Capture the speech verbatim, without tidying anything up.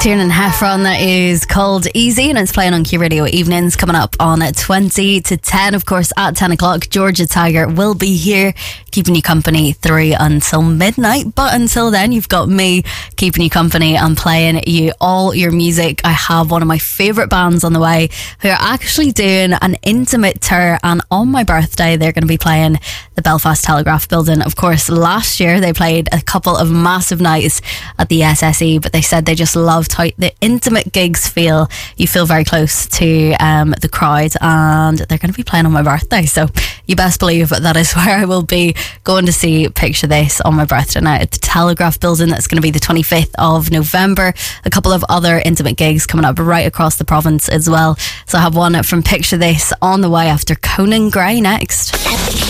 Tiernan Heffron, that is called Easy, and it's playing on Q Radio Evenings. Coming up on twenty to ten, of course, at ten o'clock, Georgia Tiger will be here keeping you company through until midnight. But until then, you've got me keeping you company and playing you all your music. I have one of my favourite bands on the way who are actually doing an intimate tour, and on my birthday they're going to be playing the Belfast Telegraph Building. Of course, last year they played a couple of massive nights at the S S E, but they said they just loved how the intimate gigs feel. You feel very close to um, the crowd, and they're going to be playing on my birthday, so you best believe that is where I will be going to see Picture This on my birthday night at the Telegraph Building. That's going to be the twenty-fifth of November. A couple of other intimate gigs coming up right across the province as well. So I have one from Picture This on the way after Conan Gray next.